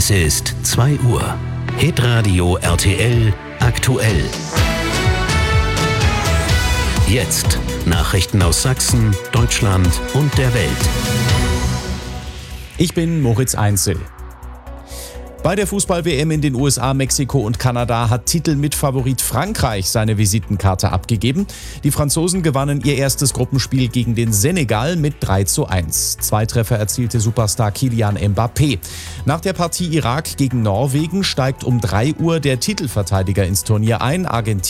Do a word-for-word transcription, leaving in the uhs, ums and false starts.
Es ist zwei Uhr. Hitradio R T L aktuell. Jetzt Nachrichten aus Sachsen, Deutschland und der Welt. Ich bin Moritz Einzel. Bei der Fußball-W M in den U S A, Mexiko und Kanada hat Titelmitfavorit Frankreich seine Visitenkarte abgegeben. Die Franzosen gewannen ihr erstes Gruppenspiel gegen den Senegal mit drei zu eins. Zwei Treffer erzielte Superstar Kylian Mbappé. Nach der Partie Irak gegen Norwegen steigt um drei Uhr der Titelverteidiger ins Turnier ein. Argentinien